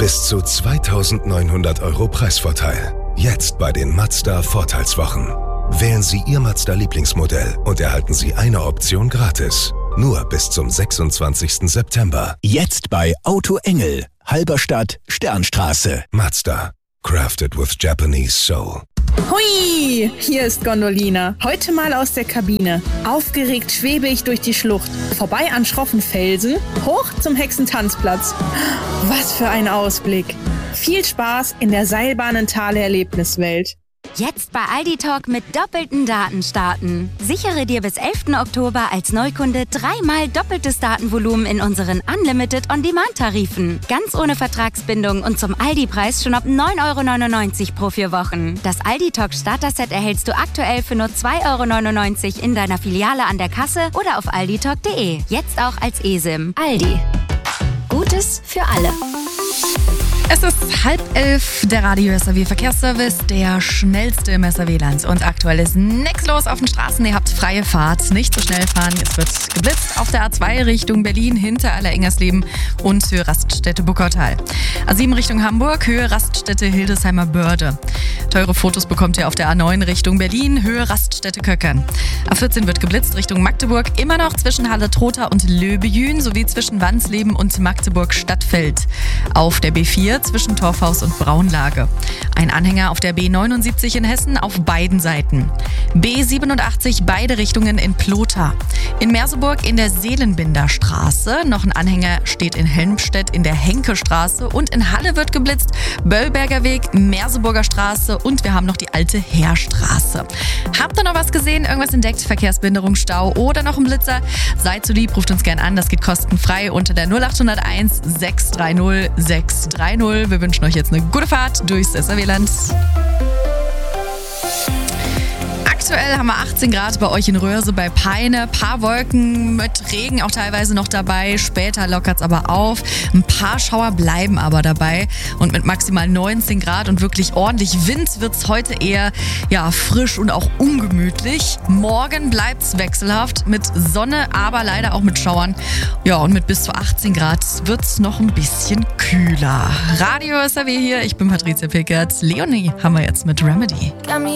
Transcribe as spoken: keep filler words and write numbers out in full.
Bis zu zweitausendneunhundert Euro Preisvorteil. Jetzt bei den Mazda Vorteilswochen. Wählen Sie Ihr Mazda-Lieblingsmodell und erhalten Sie eine Option gratis. Nur bis zum sechsundzwanzigsten September. Jetzt bei Auto Engel, Halberstadt, Sternstraße. Mazda. Crafted with Japanese soul. Hui, hier ist Gondolina. Heute mal aus der Kabine. Aufgeregt schwebe ich durch die Schlucht. Vorbei an schroffen Felsen, hoch zum Hexentanzplatz. Was für ein Ausblick. Viel Spaß in der Seilbahnentale-Erlebniswelt. Jetzt bei Aldi Talk mit doppelten Daten starten. Sichere dir bis elften Oktober als Neukunde dreimal doppeltes Datenvolumen in unseren Unlimited On-Demand-Tarifen. Ganz ohne Vertragsbindung und zum Aldi-Preis schon ab neun Euro neunundneunzig pro vier Wochen. Das Aldi Talk Starter-Set erhältst du aktuell für nur zwei Euro neunundneunzig in deiner Filiale an der Kasse oder auf alditalk punkt de. Jetzt auch als eSIM. Aldi. Gutes für alle. Es ist halb elf, der Radio-S R W-Verkehrsservice, der schnellste im S R W-Land. Und aktuell ist nichts los auf den Straßen. Ihr habt freie Fahrt, nicht so schnell fahren. Es wird geblitzt auf der A zwei Richtung Berlin, hinter Aller-Engersleben und Höhe Raststätte Buckautal. A sieben Richtung Hamburg, Höhe Raststätte Hildesheimer Börde. Teure Fotos bekommt ihr auf der A neun Richtung Berlin, Höhe Raststätte Köckern. A vierzehn wird geblitzt Richtung Magdeburg, immer noch zwischen Halle-Trotha und Löbejün sowie zwischen Wansleben und Magdeburg-Stadtfeld. Auf der B vier zwischen Torfhaus und Braunlage. Ein Anhänger auf der B neunundsiebzig in Hessen auf beiden Seiten. B siebenundachtzig beide Richtungen in Plotha. In Merseburg in der Seelenbinderstraße. Noch ein Anhänger steht in Helmstedt in der Henkestraße. Und in Halle wird geblitzt. Böllberger Weg, Merseburger Straße und wir haben noch die alte Heerstraße. Habt ihr noch was gesehen? Irgendwas entdeckt? Verkehrsbehinderung, Stau oder noch ein Blitzer? Seid so lieb, ruft uns gern an. Das geht kostenfrei unter der null acht null eins sechs drei null sechs drei null. Wir wünschen euch jetzt eine gute Fahrt durchs S R W-Land. Aktuell haben wir achtzehn Grad bei euch in Röhrse bei Peine. Paar Wolken mit Regen auch teilweise noch dabei. Später lockert es aber auf. Ein paar Schauer bleiben aber dabei. Und mit maximal neunzehn Grad und wirklich ordentlich Wind wird es heute eher ja, frisch und auch ungemütlich. Morgen bleibt es wechselhaft mit Sonne, aber leider auch mit Schauern. Ja, und mit bis zu achtzehn Grad wird es noch ein bisschen kühler. Radio S R W hier, ich bin Patricia Pickert. Leonie haben wir jetzt mit Remedy.